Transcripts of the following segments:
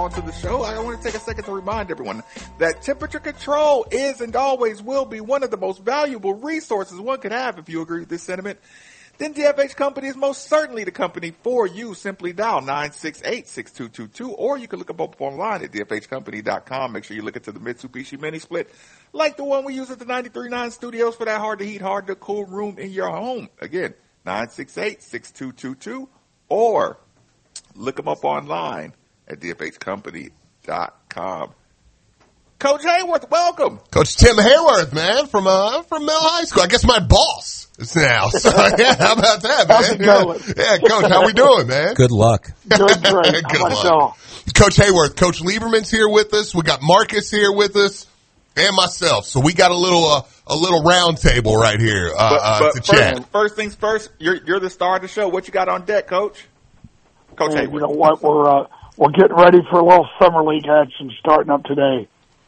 onto the show, I want to take a second to remind everyone that temperature control is and always will be one of the most valuable resources one could have. If you agree with this sentiment, then DFH Company is most certainly the company for you. Simply dial 968-6222, or you can look them up online at dfhcompany.com. Make sure you look into the Mitsubishi Mini Split, like the one we use at the 93.9 Studios for that hard-to-heat, hard-to-cool room in your home. Again, 968-6222, or look them up online at dfhcompany.com. Coach Hayworth, welcome. Coach Tim Hayworth, man, from Mill High School. I guess my boss is now. So, yeah, how about that, man? How's it going? Yeah, Coach, how we doing, man? Good luck. Good, great. Good How about luck. y'all? Coach Hayworth, Coach Lieberman's here with us. We got Marcus here with us, and myself. So we got a little round table right here to chat. First things first, you're the star of the show. What you got on deck, Coach? Coach And Hayworth. you know what? We're getting ready for a little summer league action starting up today.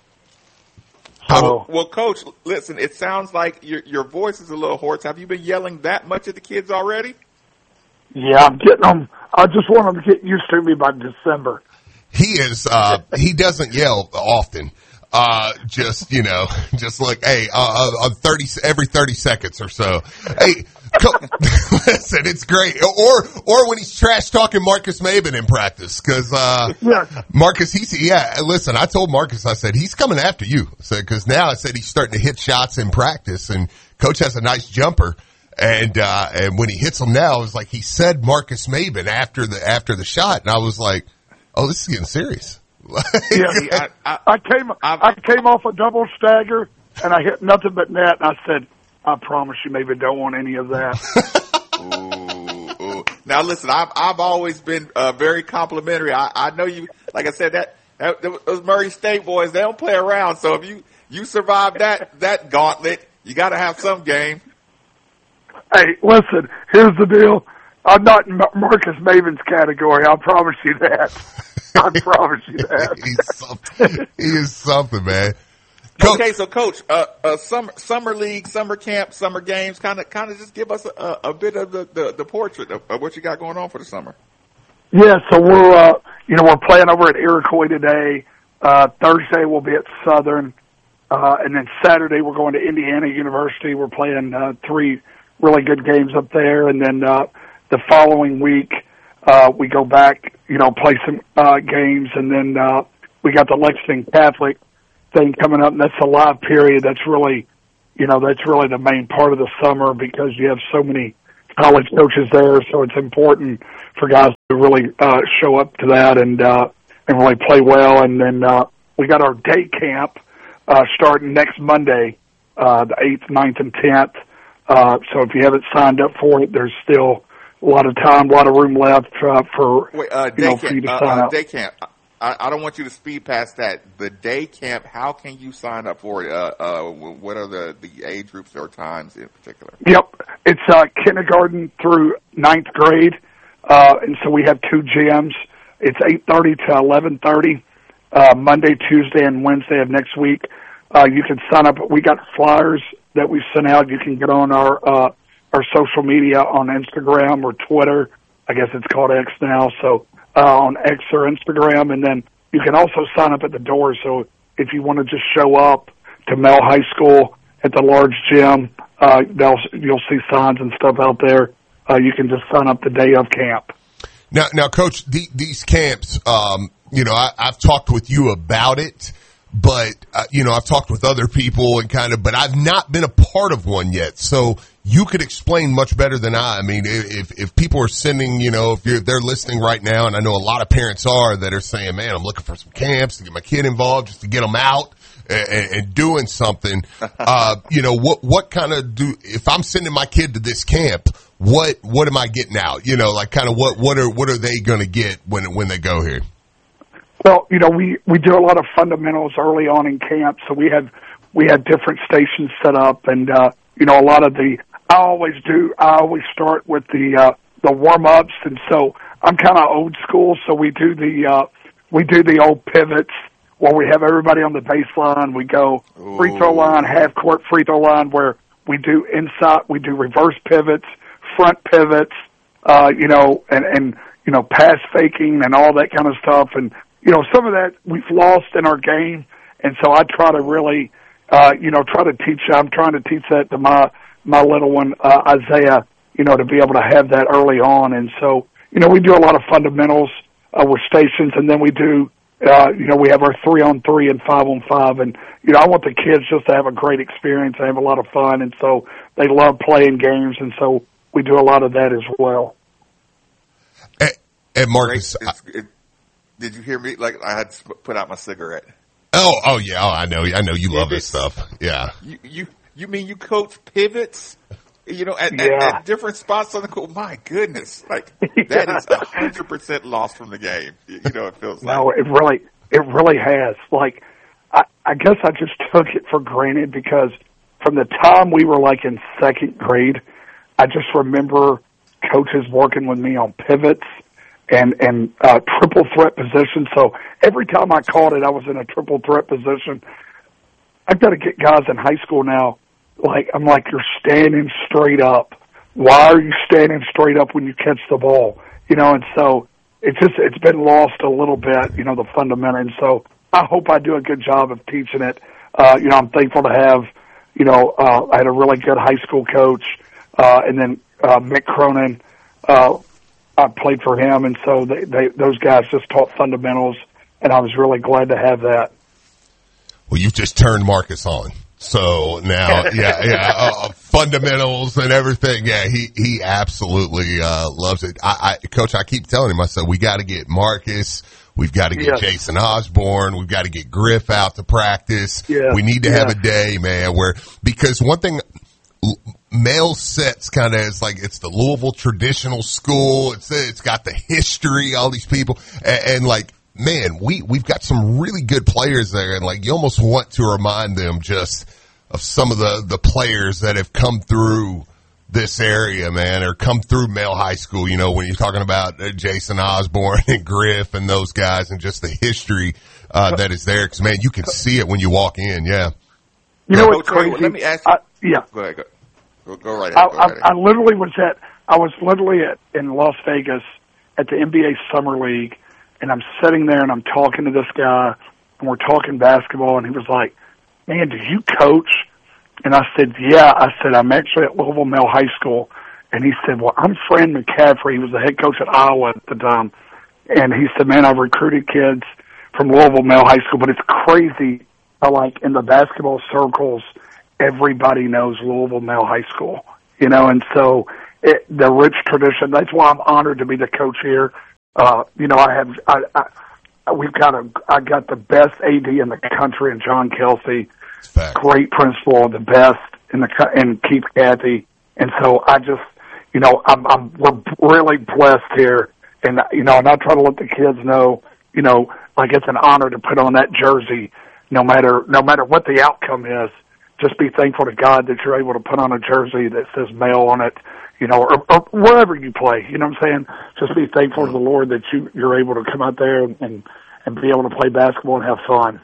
So, Well, Coach, listen, it sounds like your voice is a little hoarse. Have you been yelling that much at the kids already? yeah, I'm getting them. I just want them to get used to me by December. He is, he doesn't yell often. Just like, hey, every 30 seconds or so. Hey, listen, it's great. Or when he's trash talking Marcus Maben in practice, cause, Yes. Marcus, listen, I told Marcus, I said, he's coming after you. Cause now I said he's starting to hit shots in practice, and Coach has a nice jumper. And when he hits them now, it's like he said Marcus Maben after the shot. And I was like, oh, this is getting serious. Yeah. I came off a double stagger and I hit nothing but net, and I said, I promise you, maybe don't want any of that. Ooh. Now listen, I've always been very complimentary. I know you, like I said, that those Murray State boys, they don't play around. So if you survive that gauntlet, you got to have some game. Hey, listen, here's the deal. I'm not in Marcus Maven's category. I promise you that. I promise you that. He is something, man. Okay, so Coach, summer league, summer camp, summer games, kind of just give us a bit of the portrait of what you got going on for the summer. Yeah, so we're playing over at Iroquois today. Thursday we'll be at Southern, and then Saturday we're going to Indiana University. We're playing 3 really good games up there, and then the following week we go back, play some games, and then we got the Lexington Catholic thing coming up, and that's a live period. That's really the main part of the summer because you have so many college coaches there, so it's important for guys to really show up to that and really play well. And then we got our day camp starting next Monday, the 8th, 9th, and 10th. So if you haven't signed up for it, there's still a lot of time, a lot of room left for you to sign up. Day camp. I don't want you to speed past that. The day camp, how can you sign up for it? What are the age groups or times in particular? Yep. It's kindergarten through 9th grade. And so we have 2 gyms. It's 8:30 to 11:30, Monday, Tuesday, and Wednesday of next week. You can sign up. We got flyers that we sent out. You can get on our social media on Instagram or Twitter. I guess it's called X now. So on X or Instagram, and then you can also sign up at the door. So if you want to just show up to Mel High School at the large gym, you'll see signs and stuff out there. You can just sign up the day of camp. Now, Coach, these camps, I've talked with you about it, but I've talked with other people but I've not been a part of one yet. So you could explain much better than I. I mean, if people are sending, if they're listening right now, and I know a lot of parents that are saying, man, I'm looking for some camps to get my kid involved, just to get them out and doing something. What kind of if I'm sending my kid to this camp, what am I getting out? What are they going to get when they go here? Well, we do a lot of fundamentals early on in camp, so we have different stations set up, and a lot of I always start with the warm ups, and so I'm kind of old school, so we do the old pivots where we have everybody on the baseline. We go free throw line, half court free throw line, where we do reverse pivots, front pivots, and pass faking and all that kind of stuff, and some of that we've lost in our game. And so I try to really, try to teach. I'm trying to teach that to my little one, Isaiah, to be able to have that early on. And so, we do a lot of fundamentals with stations, and then we do, we have our 3-on-3 and 5-on-5. And, I want the kids just to have a great experience and have a lot of fun. And so they love playing games. And so we do a lot of that as well. And Marcus, did you hear me? Like I had to put out my cigarette. Oh yeah. Oh, I know you love this stuff. Yeah. You mean you coach pivots? At different spots on the court. My goodness, that is 100% lost from the game. It feels like. No, it really has. Like, I guess I just took it for granted because from the time we were like in second grade, I just remember coaches working with me on pivots and triple threat position. So every time I called it, I was in a triple threat position. I've got to get guys in high school now. I'm like, you're standing straight up. Why are you standing straight up when you catch the ball? And so it's been lost a little bit, the fundamental. And so I hope I do a good job of teaching it. I'm thankful to have, I had a really good high school coach, and then Mick Cronin, I played for him. And so those guys just taught fundamentals, and I was really glad to have that. Well, you've just turned Marcus on. So now, fundamentals and everything. Yeah, he absolutely loves it. Coach, I keep telling him, I said, we got to get Marcus. We've got to get Jason Osborne. We've got to get Griff out to practice. Yeah. We need to have a day, man, because one thing, male sets kind of is like, it's the Louisville traditional school. It's got the history, all these people, and man, we've got some really good players there, and you almost want to remind them just of some of the players that have come through this area, man, or come through male high school, when you're talking about Jason Osborne and Griff and those guys and just the history that is there. Because, man, you can see it when you walk in, yeah. You know what's crazy? Let me ask you. Go ahead. Go right ahead. I literally was literally in Las Vegas at the NBA Summer League, and I'm sitting there and I'm talking to this guy, and we're talking basketball, and he was like, man, do you coach? And I said, yeah. I said, I'm actually at Louisville Male High School. And he said, well, I'm Fran McCaffrey. He was the head coach at Iowa at the time. And he said, man, I've recruited kids from Louisville Male High School. But it's crazy how, in the basketball circles, everybody knows Louisville Male High School. And so the rich tradition, that's why I'm honored to be the coach here. I got the best AD in the country in John Kelsey, great principal, the best in Keith Cathy. And so I just, we're really blessed here. And, and I try to let the kids know, it's an honor to put on that jersey, no matter what the outcome is. Just be thankful to God that you're able to put on a jersey that says male on it, or wherever you play. You know what I'm saying? Just be thankful to the Lord that you're able to come out there and be able to play basketball and have fun.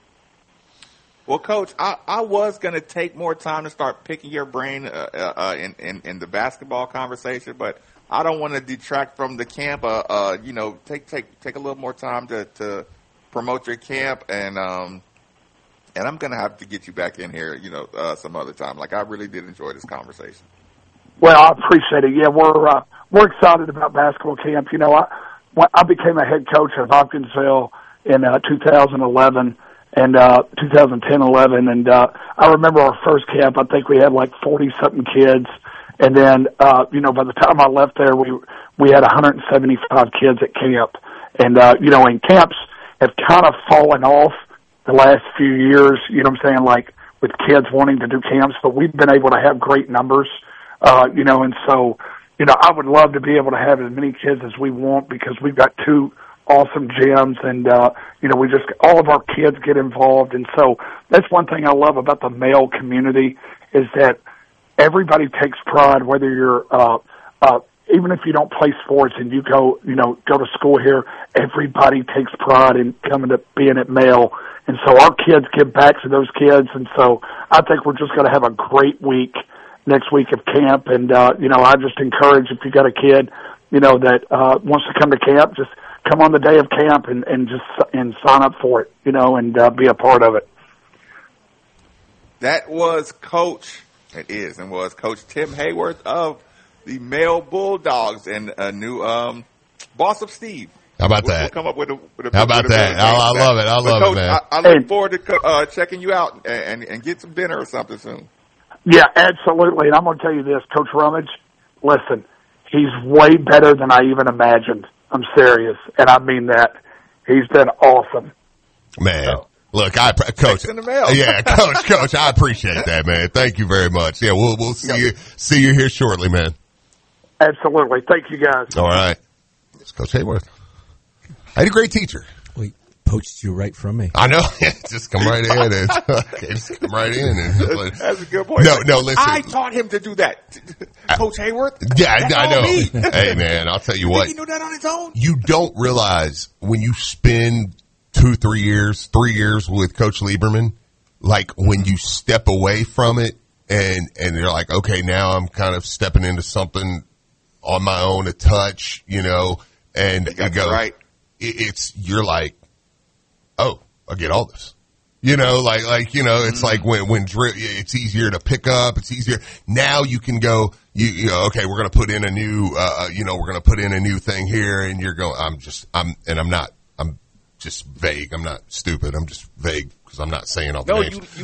Well, Coach, I was going to take more time to start picking your brain in the basketball conversation, but I don't want to detract from the camp. Take a little more time to promote your camp, and I'm going to have to get you back in here, some other time. I really did enjoy this conversation. Well, I appreciate it. Yeah, we're excited about basketball camp. I became a head coach at Hopkinsville in 2011 and 2010-11, and I remember our first camp. I think we had 40-something kids, and then by the time I left there, we had 175 kids at camp, and and camps have kind of fallen off the last few years. You know what I'm saying? With kids wanting to do camps, but we've been able to have great numbers. And so, I would love to be able to have as many kids as we want because we've got two awesome gyms and, all of our kids get involved. And so that's one thing I love about the male community is that everybody takes pride, whether you're, even if you don't play sports and you go to school here, everybody takes pride in coming to being at male. And so our kids give back to those kids. And so I think we're just going to have a great week next week of camp. And, I just encourage if you got a kid, that wants to come to camp, just come on the day of camp and sign up for it, and be a part of it. That was Coach Tim Hayworth of the Male Bulldogs and a new boss of Steve. How about that? We'll come up with a How about that? I love it. I love Coach, it, man. I look forward to checking you out and get some dinner or something soon. Yeah, absolutely. And I'm going to tell you this, Coach Rummage, listen, he's way better than I even imagined. I'm serious, and I mean that. He's been awesome. Man. So. Look, Coach. In the mail. Yeah, Coach, I appreciate that, man. Thank you very much. Yeah, we'll see you here shortly, man. Absolutely. Thank you, guys. All right. It's Coach Hayworth. I had a great teacher. Well, he poached you right from me. I know. Just come right in and just come right in. And that's a good point. No, listen. I taught him to do that. Coach Hayworth? Yeah, I know. Hey, man, I'll tell you what. He knew that on his own? You don't realize when you spend 3 years with Coach Lieberman, like when you step away from it and you're like, okay, now I'm kind of stepping into something on my own, a touch, and you go, right. You're like, oh, I get all this. It's like when it's easier to pick up. It's easier. Now you can go, okay, we're going to put in a new, we're going to put in a new thing here, and you're going, I'm just vague. I'm not stupid. I'm just vague because I'm not saying all the names.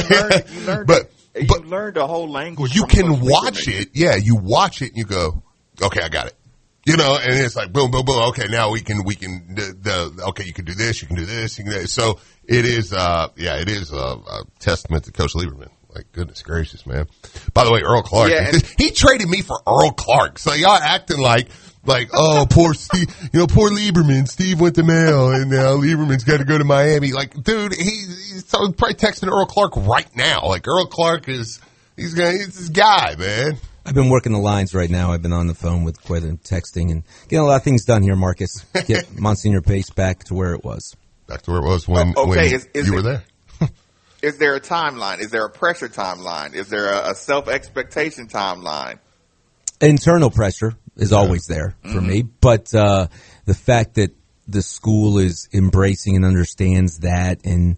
You learned a whole language. You can watch it. Yeah, you watch it and you go, okay, I got it. And it's like boom, boom, boom. Okay, now we can okay, you can do this, you can do this, you can do this. So it is, it is a testament to Coach Lieberman. Like, goodness gracious, man. By the way, Earl Clark, he traded me for Earl Clark. So y'all acting like, oh, poor Steve, poor Lieberman. Steve went to Male and now Lieberman's got to go to Miami. Like, dude, he's probably texting Earl Clark right now. Like, Earl Clark he's this guy, man. I've been working the lines right now. I've been on the phone with Quinn and texting and getting a lot of things done here, Marcus. Get Monsignor Pace back to where it was. Back to where it was when you were there. Is there a timeline? Is there a pressure timeline? Is there a self-expectation timeline? Internal pressure is always there for me, but the fact that the school is embracing and understands that, and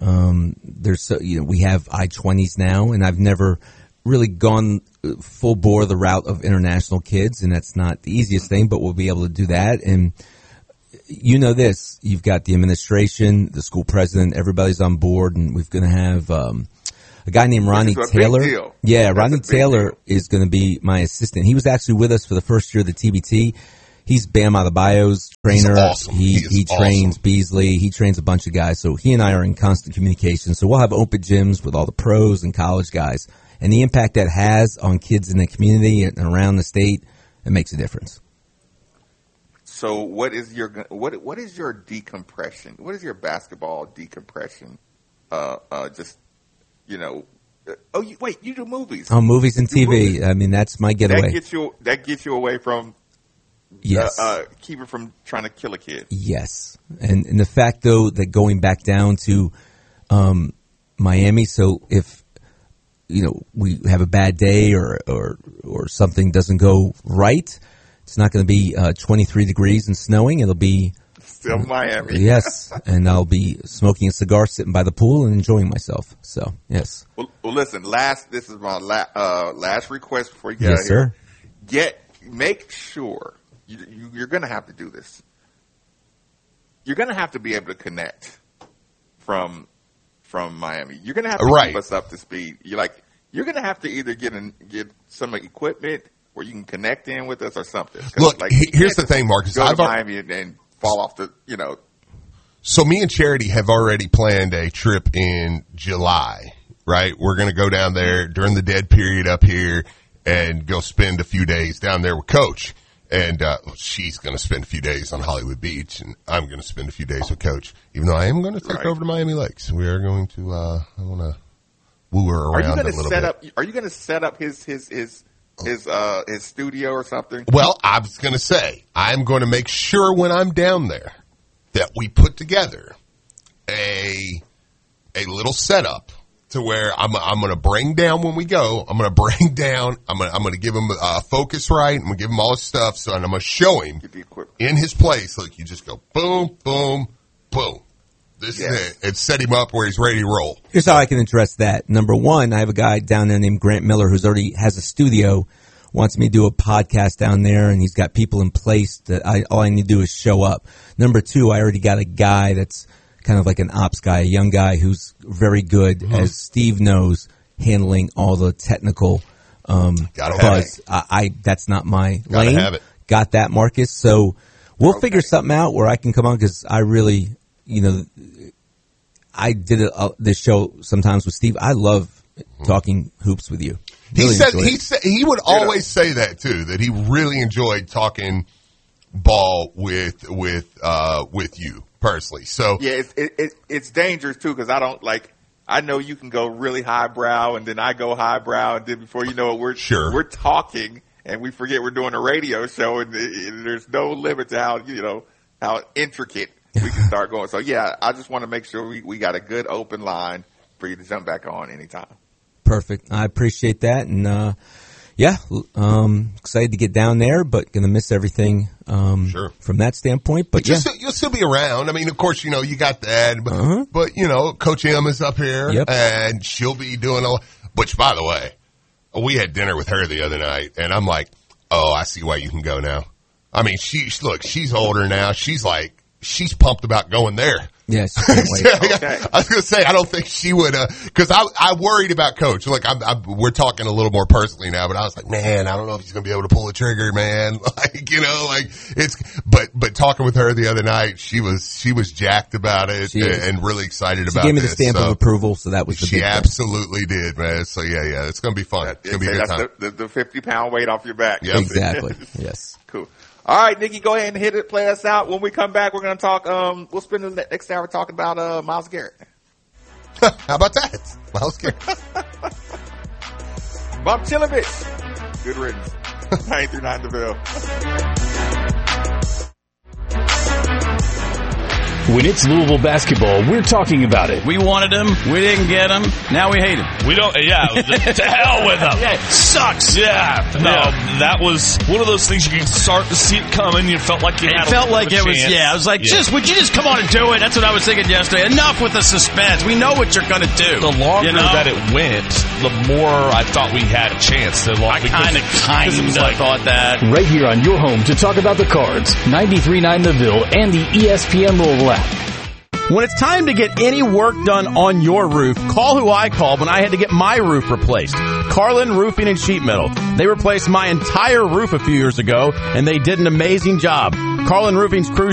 we have I-20s now, and I've never really gone full bore the route of international kids, and that's not the easiest thing, but we'll be able to do that. And this, you've got the administration, the school president, everybody's on board, and we're going to have a guy named Ronnie Taylor. Yeah, Ronnie Taylor is going to be my assistant. He was actually with us for the first year of the TBT. He's Bam Adebayo's trainer. He's awesome. He trains Beasley. He trains a bunch of guys. So he and I are in constant communication. So we'll have open gyms with all the pros and college guys. And the impact that has on kids in the community and around the state, it makes a difference. So what is your decompression? What is your basketball decompression? You do movies. Oh, movies and TV. Movies. I mean, that's my getaway. That gets you away from keep it from trying to kill a kid. Yes. And the fact, though, that going back down to Miami, so if we have a bad day or something doesn't go right, it's not going to be 23 degrees and snowing. It'll be still Miami. Yes, and I'll be smoking a cigar, sitting by the pool, and enjoying myself. So, yes. Well, listen. This is my last request before you get out here. Yes, sir. Make sure you're going to have to do this. You're going to have to be able to connect from Miami. You're going to have to keep us up to speed. You're going to have to either get some equipment where you can connect in with us or something. Look, here's the thing, Marcus. Go to Miami and fall off the, So me and Charity have already planned a trip in July, right? We're going to go down there during the dead period up here and go spend a few days down there with Coach. And she's going to spend a few days on Hollywood Beach, and I'm going to spend a few days with Coach, even though I am going to take her over to Miami Lakes. We are going to I want to woo her around a little bit. Are you going to set up his studio or something? Well, I was going to say, I'm going to make sure when I'm down there that we put together a little setup to where I'm going to bring down when we go. I'm going to bring down. I'm going to give him focus right. I'm going to give him all his stuff. So, and I'm going to show him in his place. Like you just go boom, boom, boom. This is it. And set him up where he's ready to roll. Here's how I can address that. Number one, I have a guy down there named Grant Miller who's already has a studio, wants me to do a podcast down there, and he's got people in place that all I need to do is show up. Number two, I already got a guy that's kind of like an ops guy, a young guy who's very good, as Steve knows, handling all the technical buzz. That's not my lane. Have it. Got that, Marcus. So we'll figure something out where I can come on because I really, I did this show sometimes with Steve. I love talking hoops with you. Really He would always say that too, that he really enjoyed talking ball with you personally. So yeah, it's dangerous too because I know you can go really highbrow and then I go highbrow and then before you know it we're talking and we forget we're doing a radio show and there's no limit to how intricate we can start going. So yeah, I just want to make sure we got a good open line for you to jump back on anytime. Perfect. I appreciate that. And, excited to get down there, but going to miss everything from that standpoint. But you'll still be around. I mean, of course, you got that. But Coach M is up here, and she'll be doing which, by the way, we had dinner with her the other night, and I'm like, oh, I see why you can go now. I mean, she's older now. She's pumped about going there. Yes. Okay. I was going to say, I don't think she would, cause I worried about Coach. Look, we're talking a little more personally now, but I was like, man, I don't know if he's going to be able to pull the trigger, man. But talking with her the other night, she was jacked about it and really excited about it. She gave me the stamp of approval, so that was the She absolutely did, man. So yeah, it's going to be fun. It's going to be a good time. The 50-pound weight off your back. Yep. Exactly. Yes. Cool. All right, Nikki, go ahead and hit it. Play us out. When we come back, we're going to talk. We'll spend the next hour talking about Myles Garrett. How about that, Myles Garrett? Bob Chilovich. Good riddance. 939 DeVille. When it's Louisville basketball, we're talking about it. We wanted him. We didn't get him. Now we hate him. We don't, to hell with him. Yeah, sucks. Yeah. No, that was one of those things you can start to see it coming. You felt like you had a chance. I was like, would you just come on and do it? That's what I was thinking yesterday. Enough with the suspense. We know what you're going to do. The longer that it went, the more I thought we had a chance. I kind of thought that. Right here on your home to talk about the Cards, 93.9 The Ville and the ESPN Louisville app. When it's time to get any work done on your roof, call who I called when I had to get my roof replaced. Carlin Roofing and Sheet Metal. They replaced my entire roof a few years ago, and they did an amazing job. Carlin Roofing's crew